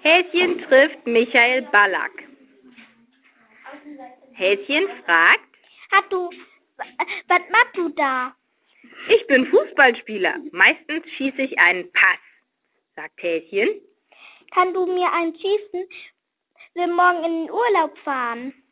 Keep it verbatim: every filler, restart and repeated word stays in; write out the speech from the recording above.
Häschen trifft Michael Ballack. Häschen fragt: Hast du, was machst du da? Ich bin Fußballspieler. Meistens schieße ich einen Pass, sagt Häschen. Kannst du mir einen schießen? Wir morgen in den Urlaub fahren.